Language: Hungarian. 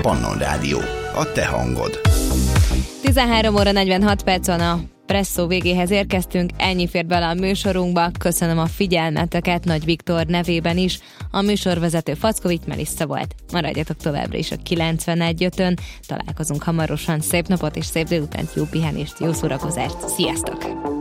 Pannon Rádió, a te hangod. 13 óra 46 percen a Presszó végéhez érkeztünk, ennyi fért bele a műsorunkba, köszönöm a figyelmeteket Nagy Viktor nevében is, a műsorvezető Fackovics Melissa volt. Maradjatok továbbra is a 91.5-ön, találkozunk hamarosan, szép napot és szép délutánt, jó pihenést, jó szórakozást, sziasztok!